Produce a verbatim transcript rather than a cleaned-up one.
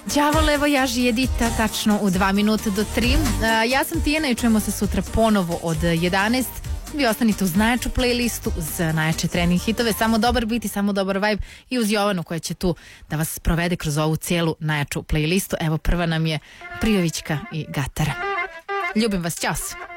Đavole, evo ja Žijedita, tačno u dva minuta do tri. Ja sam Tijena i čujemo se sutra ponovo od jedanaest. Vi ostanite uz najjaču playlistu, uz najjače trening hitove, samo dobar beat i samo dobar vibe i uz Jovanu koja će tu da vas provede kroz ovu cijelu najjaču playlistu. Evo prva nam je Prijovićka i Gatara. Ljubim vas, ćao se.